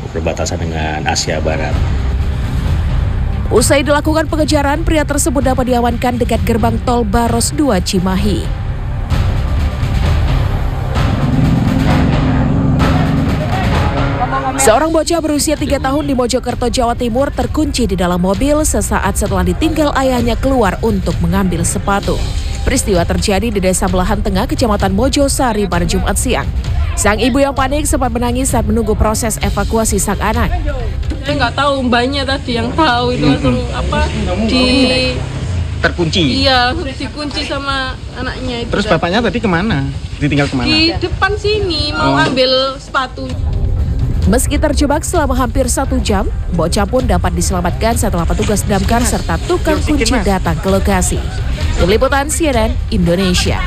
berbatasan dengan Asia Barat. Usai dilakukan pengejaran, pria tersebut dapat diamankan dekat gerbang tol Baros 2 Cimahi. Seorang bocah berusia 3 tahun di Mojokerto, Jawa Timur terkunci di dalam mobil sesaat setelah ditinggal ayahnya keluar untuk mengambil sepatu. Peristiwa terjadi di Desa Belahan Tengah, Kecamatan Mojosari pada Jumat siang. Sang ibu yang panik sempat menangis saat menunggu proses evakuasi sang anak. Saya nggak tahu, mbaknya tadi yang tahu itu langsung terkunci. Iya, langsung dikunci sama anaknya itu. Terus bapaknya tadi kemana? Ditinggal kemana? Di depan sini mau ambil sepatu. Meski terjebak selama hampir 1 jam, bocah pun dapat diselamatkan setelah petugas damkar serta tukang kunci datang ke lokasi. Tim Liputan CNN Indonesia.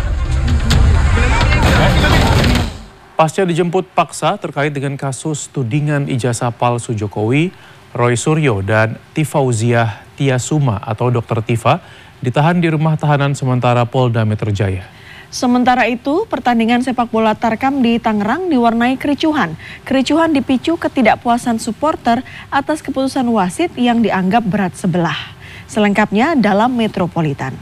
Pasca dijemput paksa terkait dengan kasus tudingan ijazah palsu Jokowi, Roy Suryo dan Tifauziah Tiasuma atau Dr. Tifa ditahan di rumah tahanan sementara Polda Metro Jaya. Sementara itu, pertandingan sepak bola Tarkam di Tangerang diwarnai kericuhan. Kericuhan dipicu ketidakpuasan supporter atas keputusan wasit yang dianggap berat sebelah. Selengkapnya dalam Metropolitan.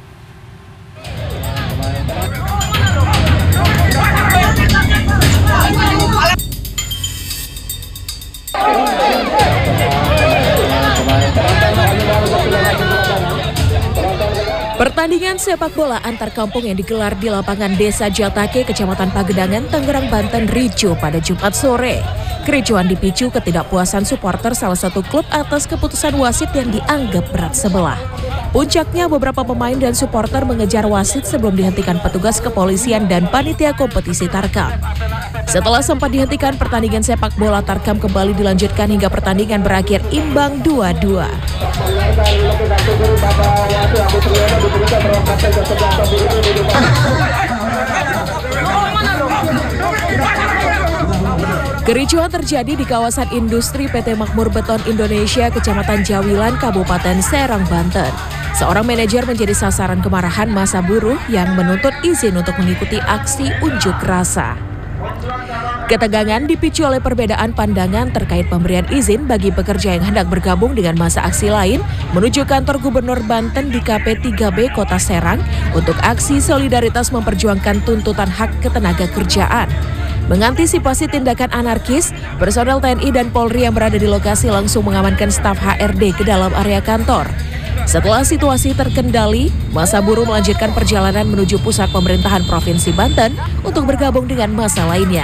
Pertandingan sepak bola antar kampung yang digelar di lapangan Desa Jatake, Kecamatan Pagedangan, Tangerang, Banten ricuh pada Jumat sore. Kericuhan dipicu ketidakpuasan supporter salah satu klub atas keputusan wasit yang dianggap berat sebelah. Puncaknya, beberapa pemain dan supporter mengejar wasit sebelum dihentikan petugas kepolisian dan panitia kompetisi Tarkam. Setelah sempat dihentikan, pertandingan sepak bola Tarkam kembali dilanjutkan hingga pertandingan berakhir imbang 2-2. Kericuhan terjadi di kawasan industri PT Makmur Beton Indonesia, Kecamatan Jawilan, Kabupaten Serang, Banten. Seorang manajer menjadi sasaran kemarahan massa buruh yang menuntut izin untuk mengikuti aksi unjuk rasa. Ketegangan dipicu oleh perbedaan pandangan terkait pemberian izin bagi pekerja yang hendak bergabung dengan massa aksi lain menuju kantor Gubernur Banten di KP 3B Kota Serang untuk aksi solidaritas memperjuangkan tuntutan hak ketenaga kerjaan. Mengantisipasi tindakan anarkis, personel TNI dan Polri yang berada di lokasi langsung mengamankan staf HRD ke dalam area kantor. Setelah situasi terkendali, massa buruh melanjutkan perjalanan menuju pusat pemerintahan Provinsi Banten untuk bergabung dengan massa lainnya.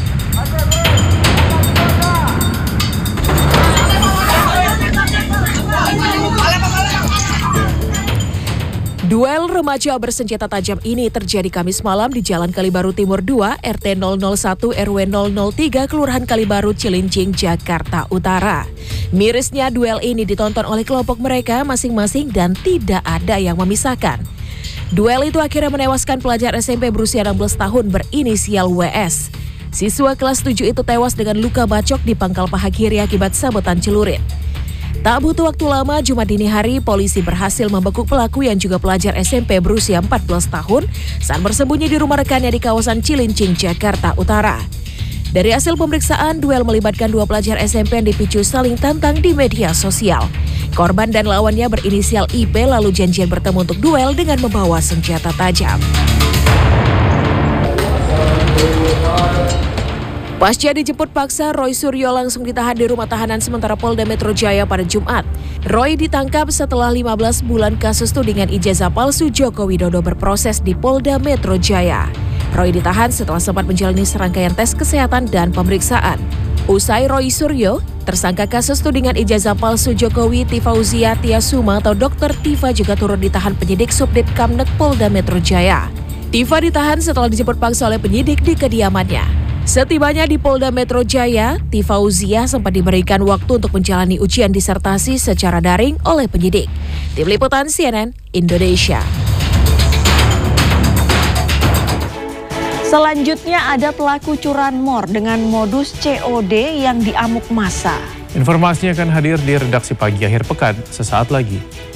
Duel remaja bersenjata tajam ini terjadi Kamis malam di Jalan Kalibaru Timur 2, RT 001 RW 003, Kelurahan Kalibaru, Cilincing, Jakarta Utara. Mirisnya, duel ini ditonton oleh kelompok mereka masing-masing dan tidak ada yang memisahkan. Duel itu akhirnya menewaskan pelajar SMP berusia 16 tahun berinisial WS. Siswa kelas 7 itu tewas dengan luka bacok di pangkal paha kiri akibat sabetan celurit. Tak butuh waktu lama, Jumat dini hari, polisi berhasil membekuk pelaku yang juga pelajar SMP berusia 14 tahun saat bersembunyi di rumah rekannya di kawasan Cilincing, Jakarta Utara. Dari hasil pemeriksaan, duel melibatkan 2 pelajar SMP yang dipicu saling tantang di media sosial. Korban dan lawannya berinisial IP lalu janjian bertemu untuk duel dengan membawa senjata tajam. Pasca dijemput paksa, Roy Suryo langsung ditahan di rumah tahanan sementara Polda Metro Jaya pada Jumat. Roy ditangkap setelah 15 bulan kasus tudingan ijazah palsu Joko Widodo berproses di Polda Metro Jaya. Roy ditahan setelah sempat menjalani serangkaian tes kesehatan dan pemeriksaan. Usai Roy Suryo, tersangka kasus tudingan ijazah palsu Jokowi, Tifauziah Tiasuma atau Dr. Tifa juga turut ditahan penyidik Subdit Kamnek Polda Metro Jaya. Tifa ditahan setelah dijemput paksa oleh penyidik di kediamannya. Setibanya di Polda Metro Jaya, Tifauziah sempat diberikan waktu untuk menjalani ujian disertasi secara daring oleh penyidik. Tim Liputan CNN Indonesia. Selanjutnya ada pelaku curanmor dengan modus COD yang diamuk massa. Informasinya akan hadir di redaksi pagi akhir pekan sesaat lagi.